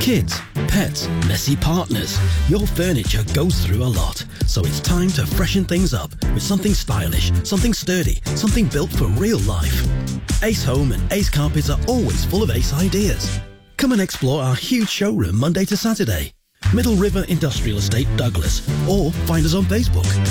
Kids, pets, messy partners. Your furniture goes through a lot, so it's time to freshen things up with something stylish, something sturdy, something built for real life. Ace Home and Ace Carpets are always full of Ace ideas. Come and explore our huge showroom Monday to Saturday. Middle River Industrial Estate, Douglas, or find us on Facebook.